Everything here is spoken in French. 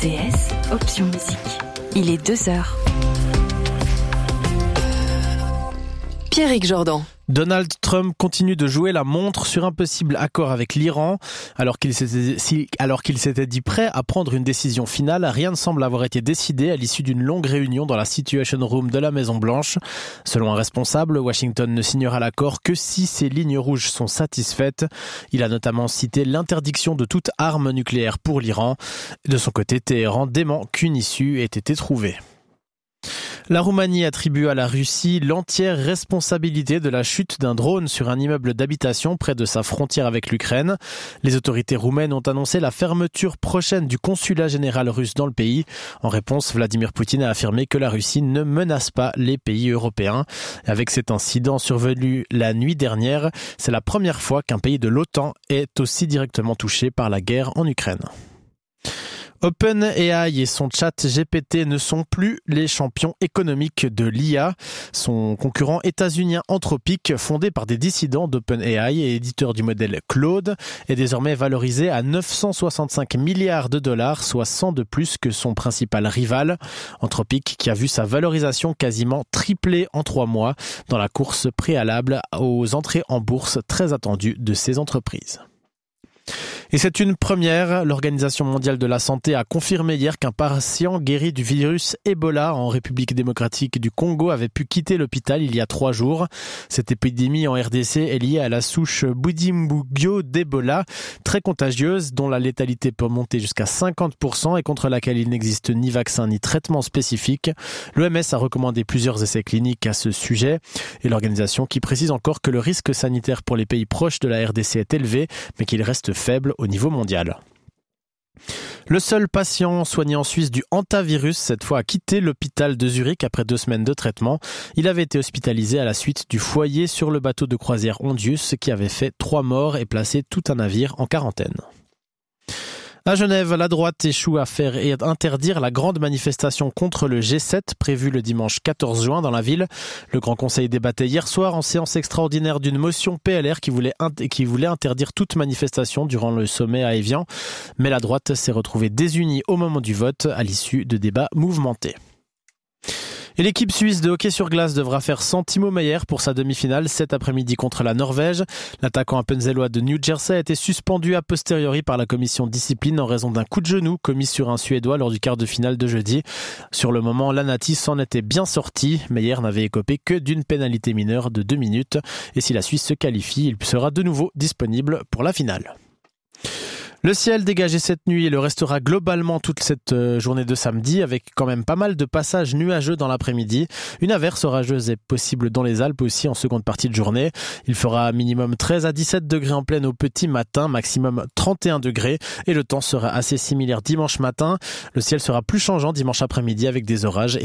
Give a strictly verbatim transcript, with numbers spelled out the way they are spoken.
T S, option musique. Il est deux heures. Pierrick Jordan. Donald Trump continue de jouer la montre sur un possible accord avec l'Iran. Alors qu'il s'était, si, alors qu'il s'était dit prêt à prendre une décision finale, rien ne semble avoir été décidé à l'issue d'une longue réunion dans la Situation Room de la Maison-Blanche. Selon un responsable, Washington ne signera l'accord que si ses lignes rouges sont satisfaites. Il a notamment cité l'interdiction de toute arme nucléaire pour l'Iran. De son côté, Téhéran dément qu'une issue ait été trouvée. La Roumanie attribue à la Russie l'entière responsabilité de la chute d'un drone sur un immeuble d'habitation près de sa frontière avec l'Ukraine. Les autorités roumaines ont annoncé la fermeture prochaine du consulat général russe dans le pays. En réponse, Vladimir Poutine a affirmé que la Russie ne menace pas les pays européens. Avec cet incident survenu la nuit dernière, c'est la première fois qu'un pays de l'OTAN est aussi directement touché par la guerre en Ukraine. OpenAI et son chat G P T ne sont plus les champions économiques de l'I A. Son concurrent états-unien Anthropic, fondé par des dissidents d'OpenAI et éditeur du modèle Claude, est désormais valorisé à neuf cent soixante-cinq milliards de dollars, soit cent de plus que son principal rival. Anthropic qui a vu sa valorisation quasiment tripler en trois mois dans la course préalable aux entrées en bourse très attendues de ces entreprises. Et c'est une première. L'Organisation mondiale de la santé a confirmé hier qu'un patient guéri du virus Ebola en République démocratique du Congo avait pu quitter l'hôpital il y a trois jours. Cette épidémie en R D C est liée à la souche Budimbugyo d'Ebola, très contagieuse, dont la létalité peut monter jusqu'à cinquante pour cent et contre laquelle il n'existe ni vaccin ni traitement spécifique. L'O M S a recommandé plusieurs essais cliniques à ce sujet et l'organisation qui précise encore que le risque sanitaire pour les pays proches de la R D C est élevé, mais qu'il reste faible au niveau mondial. Le seul patient soigné en Suisse du hantavirus, cette fois, a quitté l'hôpital de Zurich après deux semaines de traitement. Il avait été hospitalisé à la suite du foyer sur le bateau de croisière Ondius, qui avait fait trois morts et placé tout un navire en quarantaine. À Genève, la droite échoue à faire et à interdire la grande manifestation contre le G sept prévue le dimanche quatorze juin dans la ville. Le Grand Conseil débattait hier soir en séance extraordinaire d'une motion P L R qui voulait, int- qui voulait interdire toute manifestation durant le sommet à Évian. Mais la droite s'est retrouvée désunie au moment du vote à l'issue de débats mouvementés. Et l'équipe suisse de hockey sur glace devra faire sans Timo Meier pour sa demi-finale cet après-midi contre la Norvège. L'attaquant appenzellois de New Jersey a été suspendu a posteriori par la commission discipline en raison d'un coup de genou commis sur un Suédois lors du quart de finale de jeudi. Sur le moment, l'Anati s'en était bien sorti. Meier n'avait écopé que d'une pénalité mineure de deux minutes. Et si la Suisse se qualifie, il sera de nouveau disponible pour la finale. Le ciel dégagé cette nuit et le restera globalement toute cette journée de samedi avec quand même pas mal de passages nuageux dans l'après-midi. Une averse orageuse est possible dans les Alpes aussi en seconde partie de journée. Il fera minimum treize à dix-sept degrés en pleine au petit matin, maximum trente et un degrés et le temps sera assez similaire dimanche matin. Le ciel sera plus changeant dimanche après-midi avec des orages.